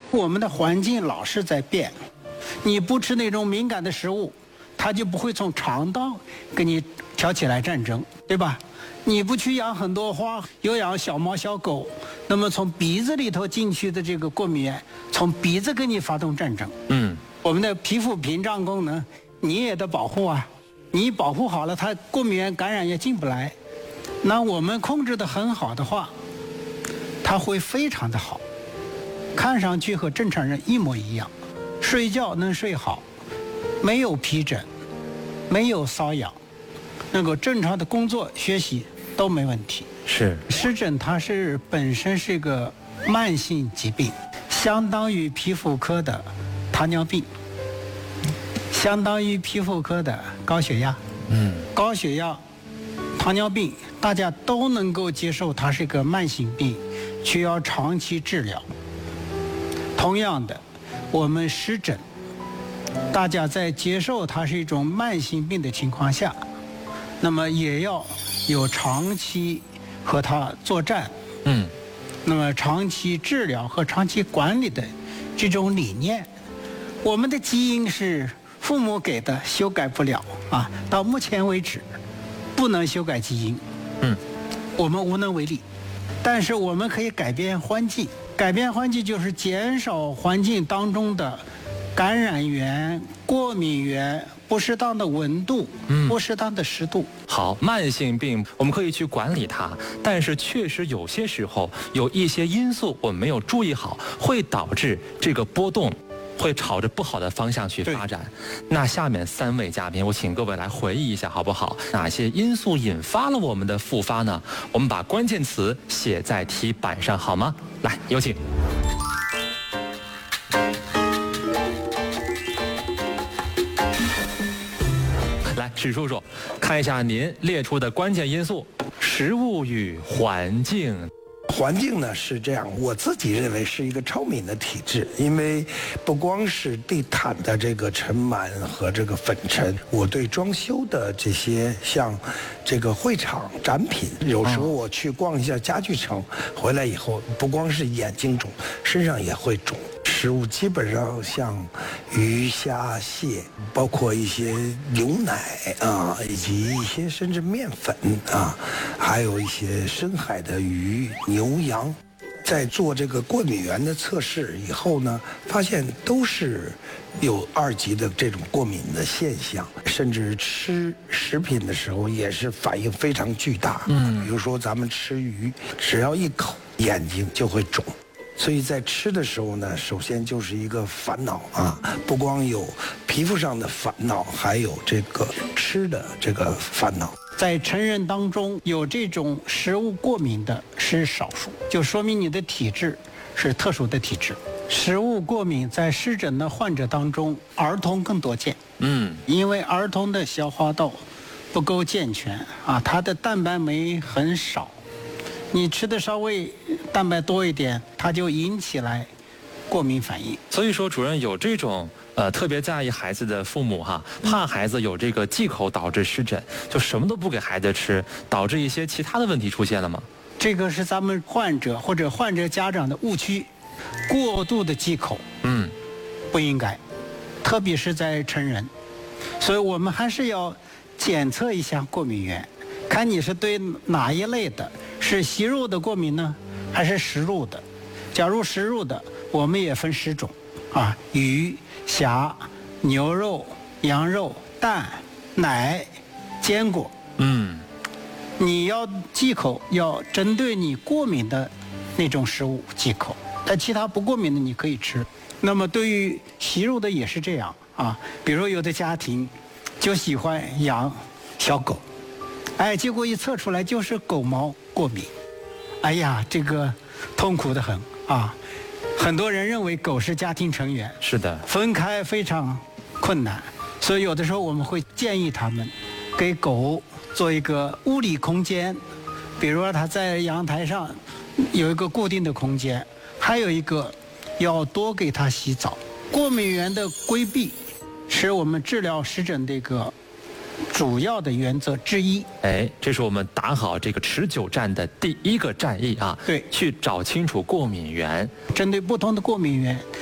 我们的环境老是在变，你不吃那种敏感的食物，它就不会从肠道给你挑起来战争，对吧？你不去养很多花，有养小猫小狗，那么从鼻子里头进去的这个过敏源，从鼻子给你发动战争。我们的皮肤屏障功能你也得保护啊，你保护好了，它过敏源感染也进不来。那我们控制得很好的话，它会非常的好，看上去和正常人一模一样，睡觉能睡好，没有皮疹，没有瘙痒，能够正常的工作学习都没问题。 是湿疹它本身是一个慢性疾病，相当于皮肤科的糖尿病，相当于皮肤科的高血压。高血压、糖尿病大家都能够接受，它是一个慢性病，需要长期治疗。同样的，我们湿疹，大家在接受它是一种慢性病的情况下，那么也要有长期和它作战，那么长期治疗和长期管理的这种理念。我们的基因是父母给的，修改不了啊，到目前为止不能修改基因，我们无能为力。但是我们可以改变环境，改变环境就是减少环境当中的感染源、过敏源、不适当的温度、不适当的湿度。 好，慢性病我们可以去管理它，但是确实有些时候有一些因素我们没有注意好，会导致这个波动会朝着不好的方向去发展。那下面3位嘉宾，我请各位来回忆一下好不好？哪些因素引发了我们的复发呢？我们把关键词写在题板上好吗？来，有请。来，史叔叔，看一下您列出的关键因素：食物与环境。 环境呢是这样，我自己认为是一个超敏的体质，因为不光是地毯的这个尘螨和这个粉尘，我对装修的这些像这个会场展品，有时候我去逛一下家具城，回来以后不光是眼睛肿，身上也会肿。食物基本上像鱼虾蟹，包括一些牛奶啊，以及一些甚至面粉啊，还有一些深海的鱼、牛羊，在做这个过敏原的测试以后呢，发现都是有2级的这种过敏的现象，甚至吃食品的时候也是反应非常巨大。比如说咱们吃鱼，只要一口眼睛就会肿。所以在吃的时候呢，首先就是一个烦恼啊，不光有皮肤上的烦恼，还有这个吃的这个烦恼。 在成人当中有这种食物过敏的是少数，就说明你的体质是特殊的体质。食物过敏在湿疹的患者当中，儿童更多见。因为儿童的消化道不够健全啊，它的蛋白酶很少。你吃的稍微蛋白多一点，它就引起来过敏反应。 所以说，主任有这种特别在意孩子的父母哈，怕孩子有这个忌口导致湿疹，就什么都不给孩子吃，导致一些其他的问题出现了吗？ 这个是咱们患者或者患者家长的误区，过度的忌口，不应该，特别是在成人。所以我们还是要检测一下过敏源，看你是对哪一类的。是吸入的过敏呢，还是食入的？假如食入的，我们也分10种啊：鱼、虾、牛肉、羊肉、蛋、奶、坚果。你要忌口，要针对你过敏的那种食物忌口，但其他不过敏的你可以吃。那么对于吸入的也是这样啊，比如有的家庭就喜欢养小狗。结果一测出来就是狗毛过敏，哎呀，这个痛苦得很啊！很多人认为狗是家庭成员， 是的， 分开非常困难，所以有的时候我们会建议他们给狗做一个物理空间，比如说它在阳台上有一个固定的空间，还有一个要多给它洗澡。过敏源的规避是我们治疗湿疹的一个主要的原则之一。 这是我们打好这个持久战的第1个战役啊。 对， 去找清楚过敏源， 针对不同的过敏源